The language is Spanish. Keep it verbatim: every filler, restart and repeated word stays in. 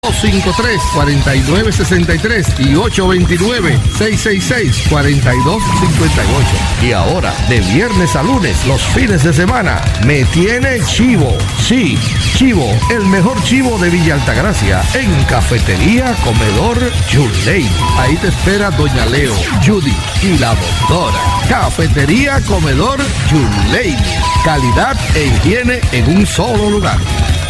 dos cinco tres, cuatro nueve seis tres y ocho dos nueve, seis seis seis, cuatro dos cinco ocho. Y ahora, de viernes a lunes, los fines de semana, me tiene chivo. Sí, chivo, el mejor chivo de Villa Altagracia, en Cafetería Comedor Yuley. Ahí te espera Doña Leo, Judy y la doctora. Cafetería Comedor Yuley. Calidad e higiene en un solo lugar.